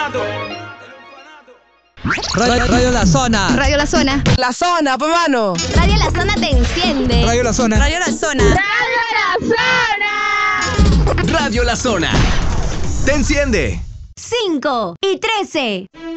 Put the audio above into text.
Radio La Zona. Radio La Zona. La Zona, pues, mano. Radio La Zona te enciende. Radio La Zona. Radio La Zona. Radio La Zona. Radio La Zona. Te enciende. 5 y 13.